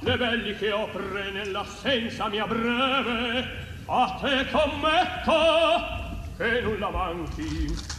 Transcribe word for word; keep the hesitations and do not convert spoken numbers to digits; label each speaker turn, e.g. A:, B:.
A: le belli che opre nell'assenza mia breve, a te commetto che nulla manchi